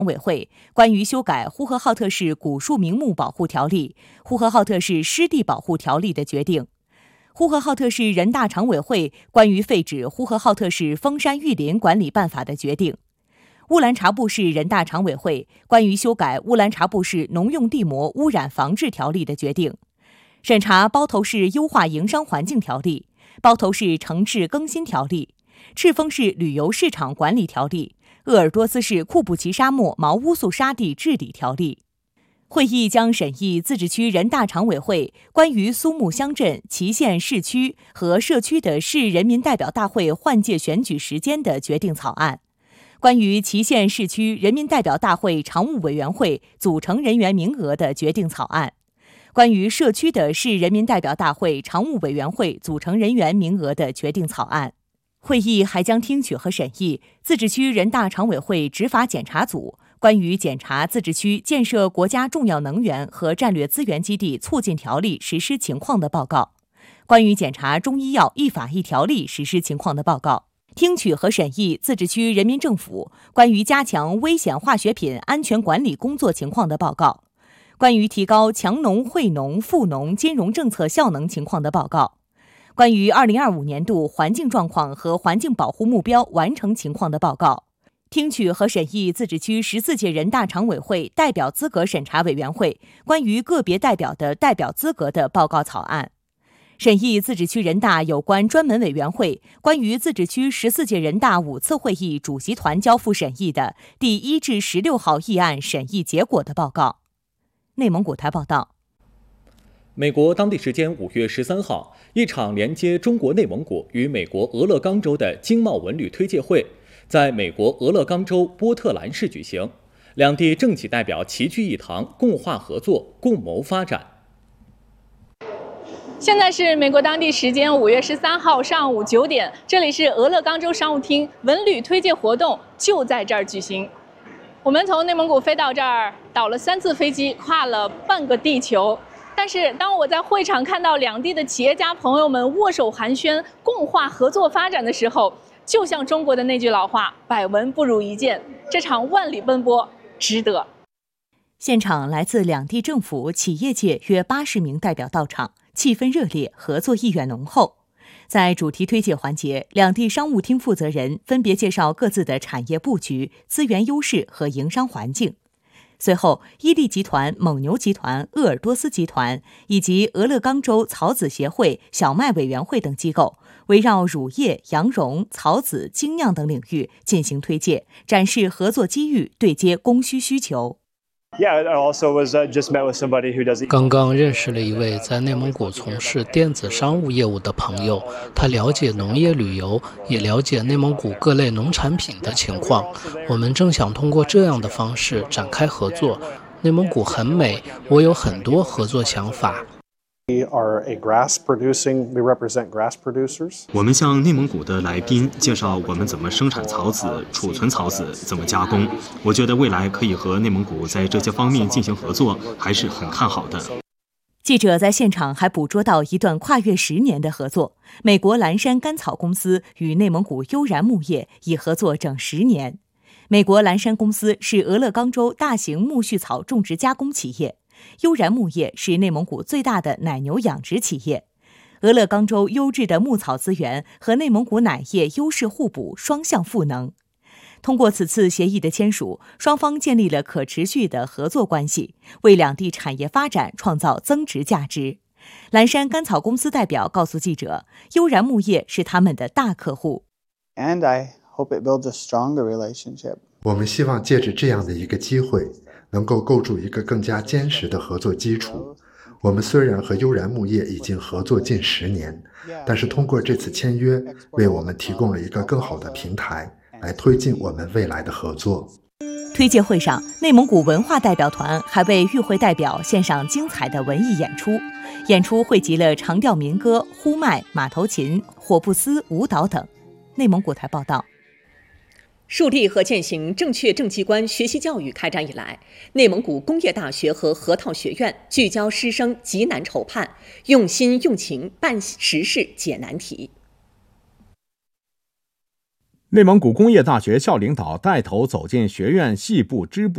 委会关于修改呼和浩特市古树名木保护条例、呼和浩特市湿地保护条例的决定；呼和浩特市人大常委会关于废止呼和浩特市封山育林管理办法的决定；乌兰察布市人大常委会关于修改乌兰察布市农用地膜污染防治条例的决定；审查包头市优化营商环境条例、包头市城市更新条例、赤峰市旅游市场管理条例、鄂尔多斯市库布齐沙漠毛乌素沙地治理条例。会议将审议自治区人大常委会关于苏木乡镇、祁县市区和社区的市人民代表大会换届选举时间的决定草案，关于祁县市区人民代表大会常务委员会组成人员名额的决定草案，关于社区的市人民代表大会常务委员会组成人员名额的决定草案。会议还将听取和审议自治区人大常委会执法检查组关于检查自治区建设国家重要能源和战略资源基地促进条例实施情况的报告，关于检查中医药一法一条例实施情况的报告，听取和审议自治区人民政府关于加强危险化学品安全管理工作情况的报告，关于提高强农惠农富农金融政策效能情况的报告，关于2025年度环境状况和环境保护目标完成情况的报告，听取和审议自治区14届人大常委会代表资格审查委员会关于个别代表的代表资格的报告草案，审议自治区人大有关专门委员会关于自治区14届人大5次会议主席团交付审议的第1至16号议案审议结果的报告。内蒙古台报道。 美国当地时间5月13号，一场连接中国内蒙古与美国俄勒冈州的经贸文旅推介会在美国俄勒冈州波特兰市举行，两地政企代表齐聚一堂，共话合作，共谋发展。 现在是美国当地时间5月13号上午9点，这里是俄勒冈州商务厅，文旅推介活动就在这儿举行。我们从内蒙古飞到这儿，倒了3次飞机，跨了半个地球。但是当我在会场看到两地的企业家朋友们握手寒暄，共话合作发展的时候，就像中国的那句老话，百闻不如一见，这场万里奔波值得。 现场来自两地政府、企业界约80名代表到场，气氛热烈，合作意愿浓厚。在主题推介环节，两地商务厅负责人分别介绍各自的产业布局、资源优势和营商环境。随后，伊利集团、蒙牛集团、鄂尔多斯集团以及俄勒冈州草籽协会、小麦委员会等机构围绕乳业、羊绒、草籽、精酿等领域进行推介，展示合作机遇，对接供需需求。 刚刚认识了一位在内蒙古从事电子商务业务的朋友，他了解农业旅游，也了解内蒙古各类农产品的情况。我们正想通过这样的方式展开合作。内蒙古很美，我有很多合作想法。 我们向内蒙古的来宾介绍我们怎么生产草籽、储存草籽、怎么加工。我觉得未来可以和内蒙古在这些方面进行合作，还是很看好的。 记者在现场还捕捉到一段跨越10年的合作。美国蓝山甘草公司与内蒙古悠然木业已合作整10年。美国蓝山公司是俄勒冈州大型苜蓿草种植加工企业，悠然木业是内蒙古最大的奶牛养殖企业。俄勒冈州优质的牧草资源和内蒙古奶业优势互补，双向赋能。通过此次协议的签署，双方建立了可持续的合作关系，为两地产业发展创造增值价值。蓝山甘草公司代表告诉记者，悠然木业是他们的大客户。 我们希望借着这样的一个机会，能够构筑一个更加坚实的合作基础。我们虽然和悠然木业已经合作近10年，但是通过这次签约，为我们提供了一个更好的平台，来推进我们未来的合作。 推介会上，内蒙古文化代表团还为与会代表献上精彩的文艺演出。演出汇集了长调民歌、呼麦、马头琴、火布斯、舞蹈等。内蒙古台报道。 树立和践行正确政绩观学习教育开展以来，内蒙古工业大学和河套学院聚焦师生急难愁盼，用心用情办实事解难题。 内蒙古工业大学校领导带头走进学院系部支部